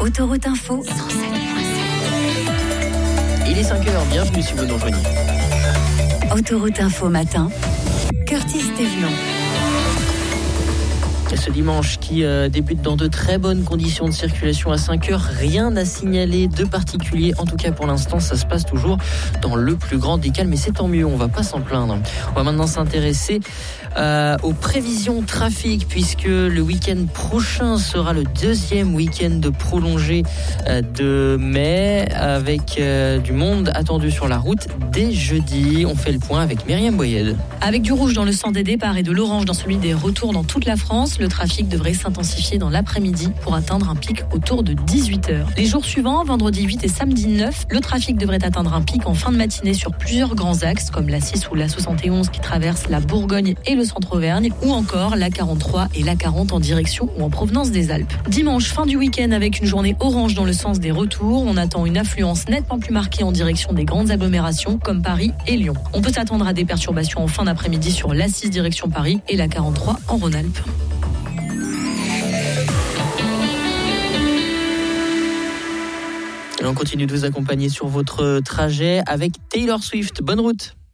Autoroute Info 107.7. Il est 5h, bienvenue si vous nous rejoignez. Autoroute Info matin, Curtis Thévenon. Ce dimanche qui débute dans de très bonnes conditions de circulation à 5h, rien à signaler de particulier. En tout cas pour l'instant, ça se passe toujours dans le plus grand des calmes, mais c'est tant mieux, on va pas s'en plaindre. On va maintenant s'intéresser aux prévisions trafic, puisque le week-end prochain sera le deuxième week-end prolongé de mai, avec du monde attendu sur la route dès jeudi. On fait le point avec Myriam Boyed. Avec du rouge dans le sens des départs et de l'orange dans celui des retours dans toute la France, le trafic devrait s'intensifier dans l'après-midi pour atteindre un pic autour de 18h. Les jours suivants, vendredi 8 et samedi 9, le trafic devrait atteindre un pic en fin de matinée sur plusieurs grands axes, comme la 6 ou la 71 qui traversent la Bourgogne et le centre-Auvergne, ou encore la 43 et la 40 en direction ou en provenance des Alpes. Dimanche, fin du week-end avec une journée orange dans le sens des retours, on attend une affluence nettement plus marquée en direction des grandes agglomérations comme Paris et Lyon. On peut s'attendre à des perturbations en fin d'après-midi sur la 6 direction Paris et la 43 en Rhône-Alpes. Et on continue de vous accompagner sur votre trajet avec Taylor Swift. Bonne route!